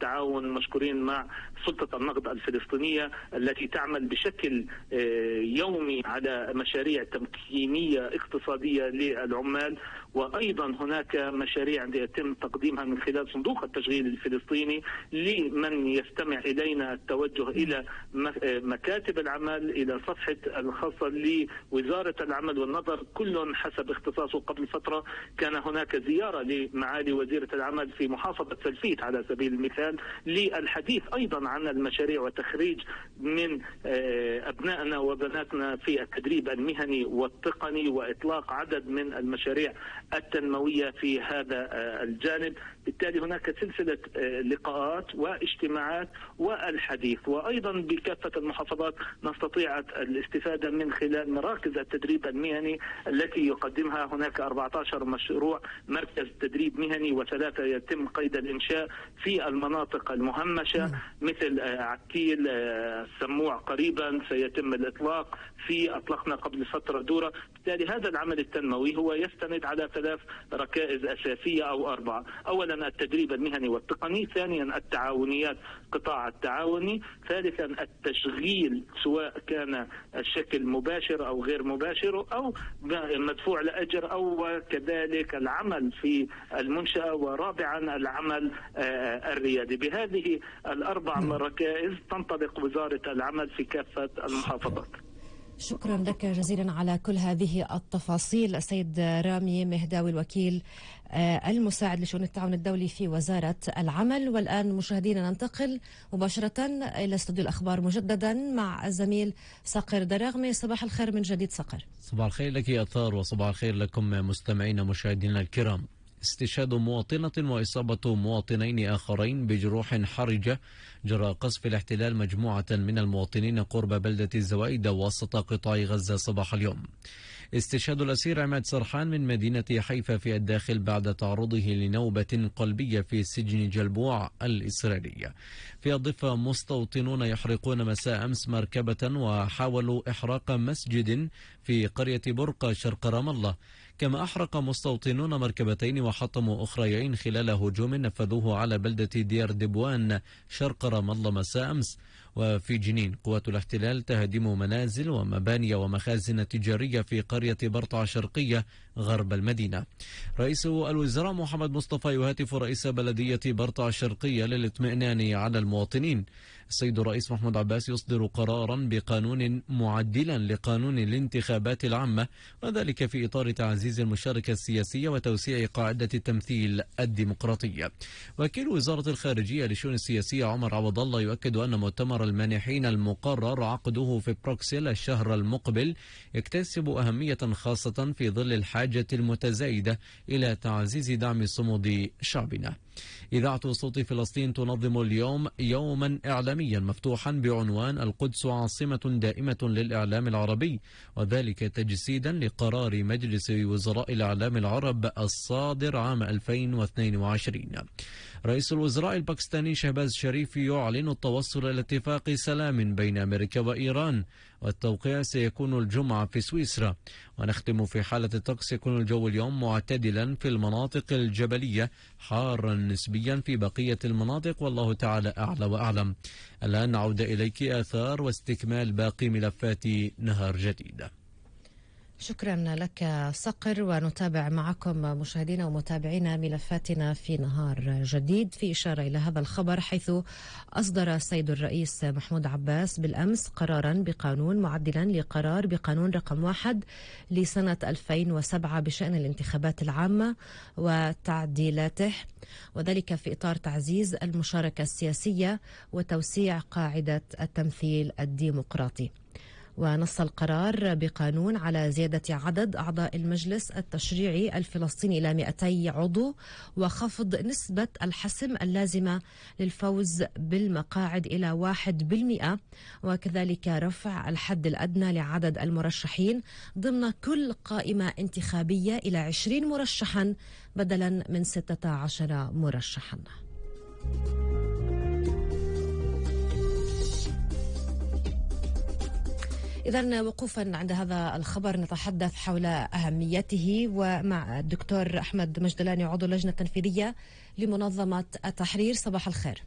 بالتعاون مشكورين مع سلطة النقد الفلسطينية التي تعمل بشكل يومي على مشاريع تمكينية اقتصادية للعمال، وأيضا هناك مشاريع يتم تقديمها من خلال صندوق التشغيل الفلسطيني لمن يستمع إلينا التوجه إلى مكاتب العمل، إلى صفحة الخاصة لوزارة العمل والنظر كل حسب اختصاصه. قبل فترة كان هناك زيارة لمعالي وزيرة العمل في محافظة سلفيت على سبيل المثال للحديث أيضا عن المشاريع وتخريج من أبنائنا وبناتنا في التدريب المهني والتقني وإطلاق عدد من المشاريع التنموية في هذا الجانب. بالتالي هناك سلسلة لقاءات واجتماعات والحديث، وأيضا بكافة المحافظات نستطيع الاستفادة من خلال مراكز التدريب المهني التي يقدمها. هناك 14 مشروع مركز تدريب مهني و3 يتم قيد الإنشاء في المناطق المهمشة مثل عكيل، السموع قريبا سيتم الإطلاق، أطلقنا قبل فترة دورة. بالتالي هذا العمل التنموي هو يستند على 3 ركائز أساسية أو 4. أولا التدريب المهني والتقني، ثانيا التعاونيات قطاع التعاوني، ثالثا التشغيل سواء كان الشكل مباشر أو غير مباشر أو مدفوع لأجر، أو كذلك العمل في المنشأة، ورابعا العمل الريادي. بهذه ال4 ركائز تنطلق وزارة العمل في كافة المحافظات. شكرا لك جزيلا على كل هذه التفاصيل السيد رامي مهداوي الوكيل المساعد لشؤون التعاون الدولي في وزارة العمل. والآن مشاهدينا ننتقل مباشرة إلى استوديو الأخبار مجددا مع الزميل صقر درغمي. صباح الخير من جديد صقر. صباح الخير لك يا أثار، وصباح الخير لكم مستمعينا مشاهدينا الكرام. استشهاد مواطنة وإصابة مواطنين آخرين بجروح حرجة جراء قصف الاحتلال مجموعة من المواطنين قرب بلدة الزوائد وسط قطاع غزة صباح اليوم. استشهاد الأسير عماد سرحان من مدينة حيفا في الداخل بعد تعرضه لنوبة قلبية في سجن جلبوع الإسرائيلي. في الضفة مستوطنون يحرقون مساء أمس مركبة وحاولوا إحراق مسجد في قرية برقة شرق رام الله، كما أحرق مستوطنون مركبتين وحطموا أخريين خلال هجوم نفذوه على بلدة ديار دبوان شرق رام الله مساء أمس. وفي جنين قوات الاحتلال تهدم منازل ومباني ومخازن تجارية في قرية برطع شرقية غرب المدينة. رئيس الوزراء محمد مصطفى يهاتف رئيس بلدية برطع شرقية للاطمئنان على المواطنين. السيد الرئيس محمود عباس يصدر قرارا بقانون معدلا لقانون الانتخابات العامة، وذلك في إطار تعزيز المشاركة السياسية وتوسيع قاعدة التمثيل الديمقراطية. وكيل وزارة الخارجية للشؤون السياسية عمر عوض الله يؤكد أن مؤتمر المانحين المقرر عقده في بروكسل الشهر المقبل يكتسب أهمية خاصة في ظل الحاجة المتزايدة إلى تعزيز دعم صمود شعبنا. إذاعة صوت فلسطين تنظم اليوم يوما إعلاميا مفتوحا بعنوان القدس عاصمة دائمة للإعلام العربي، وذلك تجسيدا لقرار مجلس وزراء الإعلام العرب الصادر عام 2022. رئيس الوزراء الباكستاني شهباز شريف يعلن التوصل إلى اتفاق سلام بين أمريكا وإيران، والتوقيع سيكون الجمعة في سويسرا. ونختم في حالة الطقس، يكون الجو اليوم معتدلا في المناطق الجبلية، حارا نسبيا في بقية المناطق، والله تعالى أعلى وأعلم. الآن نعود إليك آثار واستكمال باقي ملفات نهار جديد. شكرا لك صقر، ونتابع معكم مشاهدينا ومتابعينا ملفاتنا في نهار جديد. في إشارة إلى هذا الخبر، حيث أصدر السيد الرئيس محمود عباس بالأمس قرارا بقانون معدلا لقرار بقانون رقم 1 لسنة 2007 بشأن الانتخابات العامة وتعديلاته، وذلك في إطار تعزيز المشاركة السياسية وتوسيع قاعدة التمثيل الديمقراطي. ونص القرار بقانون على زيادة عدد أعضاء المجلس التشريعي الفلسطيني إلى 200 عضو، وخفض نسبة الحسم اللازمة للفوز بالمقاعد إلى 1%، وكذلك رفع الحد الأدنى لعدد المرشحين ضمن كل قائمة انتخابية إلى 20 مرشحا بدلا من 16 مرشحا. إذن وقوفا عند هذا الخبر نتحدث حول أهميته ومع الدكتور أحمد مجدلاني عضو اللجنة التنفيذية لمنظمة التحرير. صباح الخير.